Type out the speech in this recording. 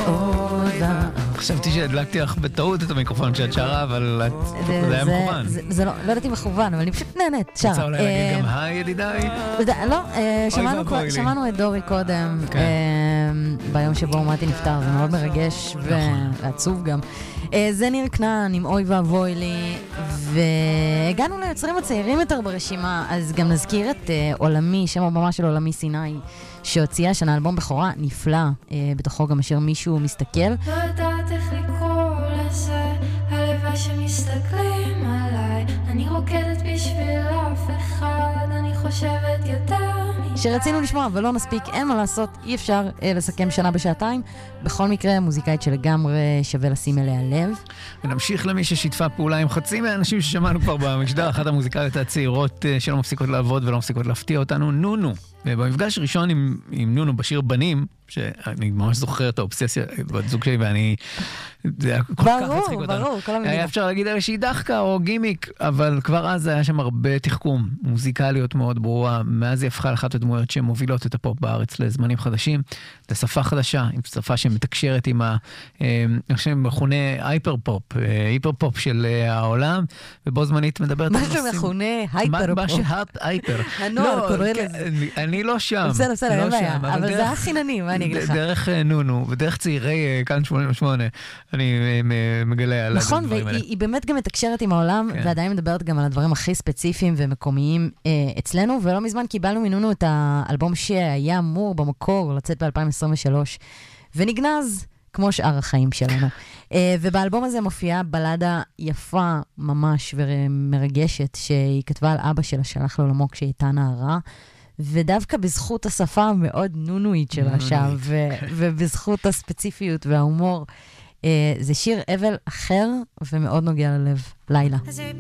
חשבתי שהדלקתי לך בטעות את המיקרופון שאת שרה, אבל זה היה מכוון. זה לא יודעתי מכוון, אבל אני פשוט נהנית, שרה. רוצה אולי להגיד גם היי ידידיי? לא, שמענו את דורי קודם, ביום שבו מתי נפטר, זה מאוד מרגש ועצוב גם. זה ניר כנען עם אוי ואבוי לי, והגענו ליוצרים הצעירים יותר ברשימה, אז גם נזכיר את עולמי, שם הבמה של עולמי סיני, שהוציאה שנה אלבום בכורה נפלא, בתוכו גם אשר מישהו מסתכל. לא יודעת איך לקרוא לזה, הלוואי שמסתכלים עליי, אני רוקדת בשביל אף אחד, אני חושבת יותר שרצינו לשמוע, אבל לא נספיק, אין מה לעשות, אי אפשר לסכם שנה בשעתיים. בכל מקרה, מוזיקאית שלגמרי שווה לשים אליה לב. ונמשיך למי ששיתפה פעולה עם חצי מהאנשים ששמענו כבר במשדר, אחת המוזיקאיות הצעירות שלא מפסיקות לעבוד ולא מפסיקות להפתיע אותנו, נונו. ובמפגש ראשון עם נונו בשיר בנים, שאני ממש זוכר את האובססיה בת זוג שלי, ואני... זה היה כל כך מצחיק אותנו. ברור, כל המדינה. היה אפשר להגיד עליה שהיא דחקה או גימיק, אבל כבר אז היה שם הרבה תחכום, מוזיקליות מאוד ברורה, מאז היא הפכה לאחת הדמויות שמובילות את הפופ בארץ לזמנים חדשים, לשפה חדשה, עם שפה שמתקשרת עם מכונה היפר-פופ של העולם, ובו זמנית מדברת... מה שמכונה היפר-פופ. מה שהייפר. הנוער קורא לזה. אני לא שם. בסדר, אין בעיה, אבל זה החינני, מה אני אגיד לך? דרך נונו, ודרך צעירי כאן 88, אני מגלה על נכון, הדברים האלה. והיא באמת גם מתקשרת עם העולם, ועדיין מדברת גם על הדברים הכי ספציפיים ומקומיים אצלנו, ולא מזמן קיבלנו מנונו את האלבום שהיה אמור במקור לצאת ב-2023, ונגנז כמו שאר החיים שלנו. ובאלבום הזה מופיעה בלדה יפה ממש ומרגשת, שהיא כתבה על אבא שלה שהלך לעולמו כשהיא הייתה נערה, ודווקא בזכות השפה המאוד נונואית שלה שם, ובזכות הספציפיות וההומור, זה שיר אבל אחר ומאוד נוגע ללב. לילה.